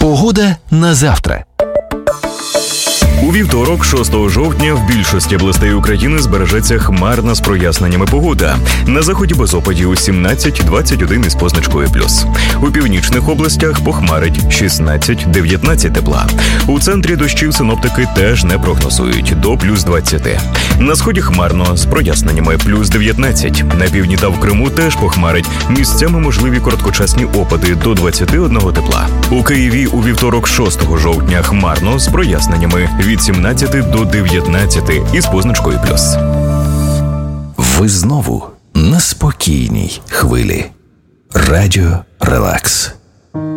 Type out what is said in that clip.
Погода на завтра. У вівторок, 6 жовтня, в більшості областей України збережеться хмарна з проясненнями погода. На заході без опадів 17-21 із позначкою плюс. У північних областях похмарить 16-19 тепла. У центрі дощів синоптики теж не прогнозують, до плюс 20. На сході хмарно з проясненнями плюс 19. На півдні та в Криму теж похмарить. Місцями можливі короткочасні опади до 21 тепла. У Києві у вівторок, 6 жовтня, хмарно з проясненнями від 17 до 19 із позначкою плюс. Ви знову на спокійній хвилі. Радіо Релакс.